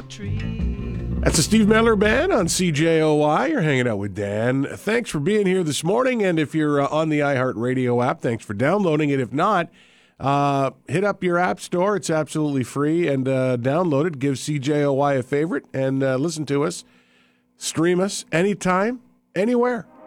That's the Steve Miller Band on CJOY. You're hanging out with Dan. Thanks for being here this morning. And if you're on the iHeartRadio app, thanks for downloading it. If not, hit up your app store. It's absolutely free. And download it. Give CJOY a favorite and listen to us. Stream us anytime, anywhere.